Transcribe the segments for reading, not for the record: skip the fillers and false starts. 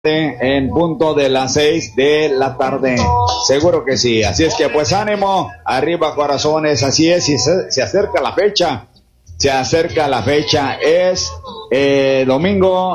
en punto de las 6 de la tarde. Seguro que sí. Así es que pues ánimo, arriba corazones, así es, y se acerca la fecha. Se acerca la fecha, es domingo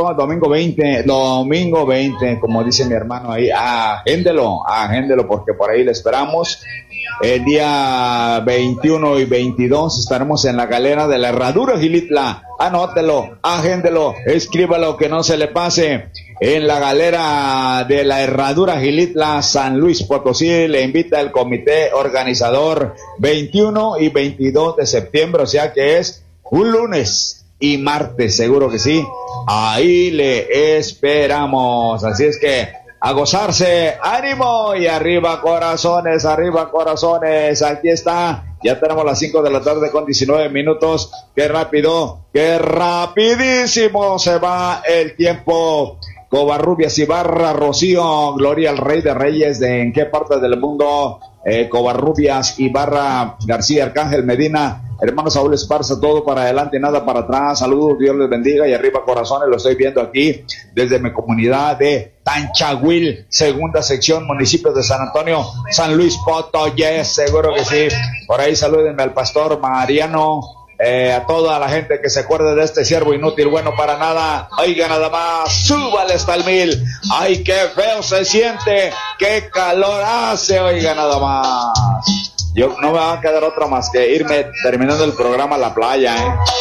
20, como dice mi hermano ahí, agéndelo, porque por ahí le esperamos. El día 21 y 22 estaremos en la galera de la Herradura Gilitla. Anótelo, agéndelo, escríbalo, que no se le pase. En la galera de la Herradura Gilitla, San Luis Potosí, le invita el comité organizador 21 y 22 de septiembre, o sea que es un lunes y martes, seguro que sí. Ahí le esperamos. Así es que a gozarse, ánimo y arriba corazones, aquí está. Ya tenemos las 5 de la tarde con 19 minutos. Qué rápido, qué rapidísimo se va el tiempo. Covarrubias, Ibarra, Rocío, Gloria al Rey de Reyes, ¿en qué parte del mundo? Covarrubias, Ibarra, García, Arcángel, Medina, hermano Saúl Esparza, todo para adelante, nada para atrás. Saludos, Dios les bendiga y arriba corazones. Lo estoy viendo aquí desde mi comunidad de Tanchahuil, segunda sección, municipio de San Antonio, San Luis Potosí, seguro que sí. Por ahí salúdenme al pastor Mariano. A toda la gente que se acuerde de este siervo inútil, bueno para nada. Oiga nada más, súbale hasta el 1000. Ay, qué feo se siente, qué calor hace, oiga nada más. Yo no me va a quedar otra más que irme terminando el programa a la playa,